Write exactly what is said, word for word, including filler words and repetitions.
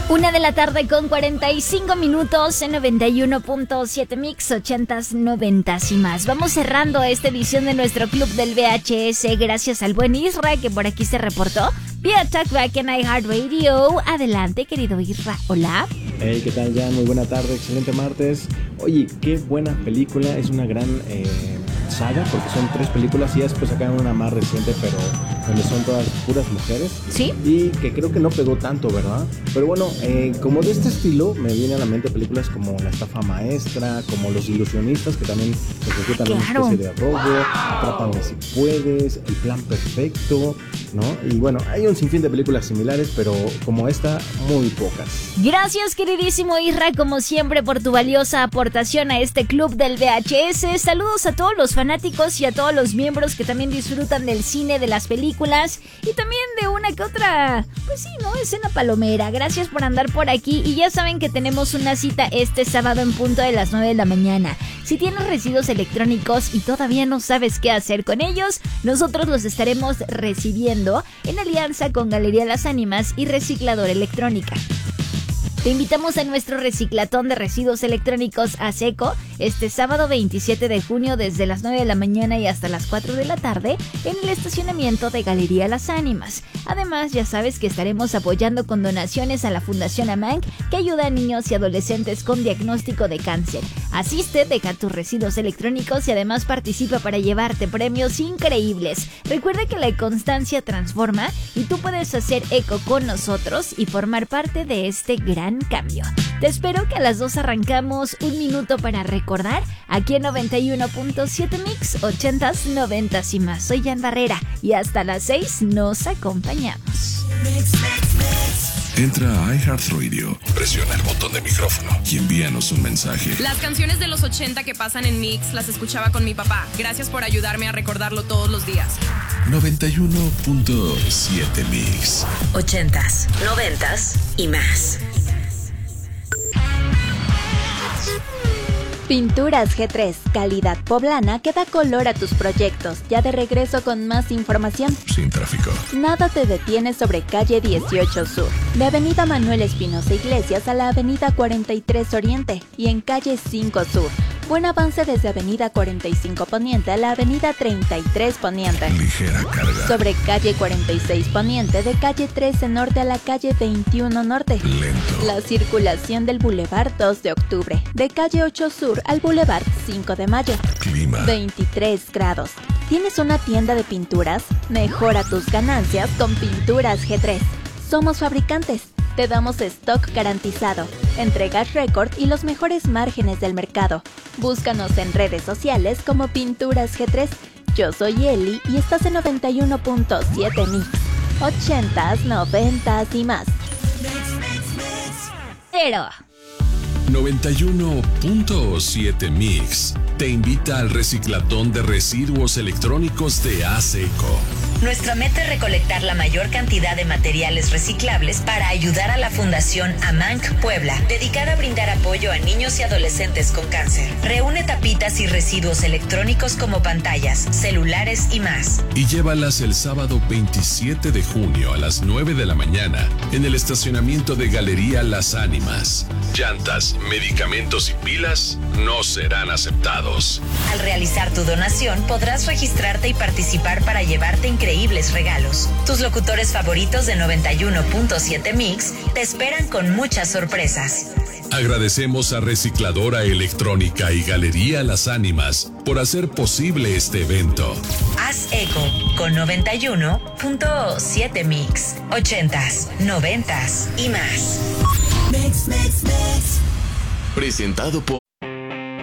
Una de la tarde con cuarenta y cinco minutos en noventa y uno punto siete Mix, ochentas, noventas y más. Vamos cerrando esta edición de nuestro Club del V H S gracias al buen Isra que por aquí se reportó vía Talkback en iHeartRadio. Adelante, querido Isra. Hola. Hey, ¿qué tal, Jan? Muy buena tarde, excelente martes. Oye, qué buena película, es una gran eh, saga porque son tres películas y después sacaron una más reciente, pero donde son todas puras mujeres. Sí. Y que creo que no pegó tanto, ¿verdad? Pero bueno, eh, como de este estilo me viene a la mente películas como La estafa maestra, como Los ilusionistas, que también ejecutan claro. una especie de robo, Atrápame si puedes, El plan perfecto, ¿no? Y bueno, hay un sinfín de películas similares, pero como esta, muy pocas. Gracias, queridísimo Isra, como siempre, por tu valiosa aportación a este Club del V H S. Saludos a todos los fanáticos y a todos los miembros que también disfrutan del cine, de las películas y también de una que otra, pues sí, ¿no? Escena palomera. Gracias por andar por aquí y ya saben que tenemos una cita este sábado en punto de las nueve de la mañana. Si tienes residuos electrónicos y todavía no sabes qué hacer con ellos, nosotros los estaremos recibiendo en alianza con Galería Las Ánimas y Reciclador Electrónica. Te invitamos a nuestro reciclatón de residuos electrónicos a seco este sábado veintisiete de junio desde las nueve de la mañana y hasta las cuatro de la tarde en el estacionamiento de Galería Las Ánimas. Además, ya sabes que estaremos apoyando con donaciones a la Fundación AMANC que ayuda a niños y adolescentes con diagnóstico de cáncer. Asiste, deja tus residuos electrónicos y además participa para llevarte premios increíbles. Recuerda que la constancia transforma y tú puedes hacer eco con nosotros y formar parte de este gran cambio. Te espero que a las dos arrancamos un minuto para recordar aquí en noventa y uno punto siete Mix, ochentas, noventas y más. Soy Jan Barrera y hasta las seis nos acompañamos. Entra a iHeartRadio, presiona el botón de micrófono y envíanos un mensaje. Las canciones de los ochenta que pasan en Mix las escuchaba con mi papá. Gracias por ayudarme a recordarlo todos los días. noventa y uno punto siete Mix. Ochentas, noventas y más. Pinturas G tres, calidad poblana que da color a tus proyectos. Ya de regreso con más información. Sin tráfico. Nada te detiene sobre calle dieciocho Sur, de Avenida Manuel Espinosa Iglesias a la Avenida cuarenta y tres Oriente y en calle cinco Sur. Buen avance desde Avenida cuarenta y cinco Poniente a la Avenida treinta y tres Poniente. Ligera carga. Sobre calle cuarenta y seis Poniente, de calle trece Norte a la calle veintiuno Norte. Lento. La circulación del Boulevard dos de Octubre, de calle ocho Sur al Boulevard cinco de Mayo. Clima. veintitrés grados. ¿Tienes una tienda de pinturas? Mejora tus ganancias con Pinturas G tres. Somos fabricantes. Te damos stock garantizado, entregas récord y los mejores márgenes del mercado. Búscanos en redes sociales como Pinturas G tres. Yo soy Eli y estás en noventa y uno punto siete Mix. Ochentas, noventas y más. Pero noventa y uno punto siete Mix te invita al reciclatón de residuos electrónicos de ASECO. Nuestra meta es recolectar la mayor cantidad de materiales reciclables para ayudar a la Fundación AMANC Puebla, dedicada a brindar apoyo a niños y adolescentes con cáncer. Reúne tapitas y residuos electrónicos como pantallas, celulares y más. Y llévalas el sábado veintisiete de junio a las nueve de la mañana en el estacionamiento de Galería Las Ánimas. Llantas, medicamentos y pilas no serán aceptados. Al realizar tu donación podrás registrarte y participar para llevarte increíbles regalos. Tus locutores favoritos de noventa y uno punto siete Mix te esperan con muchas sorpresas. Agradecemos a Recicladora Electrónica y Galería Las Ánimas por hacer posible este evento. Haz eco con noventa y uno punto siete Mix. Ochentas, noventas y más. Mix, mix, mix. Presentado por